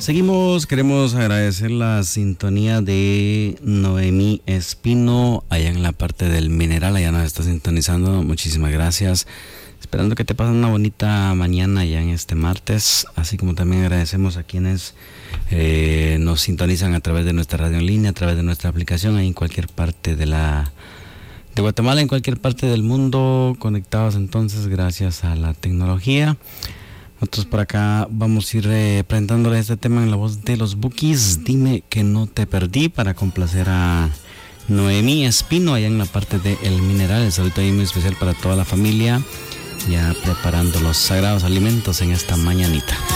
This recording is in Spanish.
Seguimos, queremos agradecer la sintonía de Noemí Espino, allá en la parte del Mineral, allá nos está sintonizando, muchísimas gracias. Esperando que te pasen una bonita mañana ya en este martes, así como también agradecemos a quienes nos sintonizan a través de nuestra radio en línea, a través de nuestra aplicación, ahí en cualquier parte de Guatemala, en cualquier parte del mundo, conectados entonces gracias a la tecnología. Nosotros por acá vamos a ir presentándole este tema en la voz de los Bukis, Dime que no te perdí, para complacer a Noemí Espino allá en la parte de El Mineral. El saludo ahí muy especial para toda la familia, ya preparando los sagrados alimentos en esta mañanita.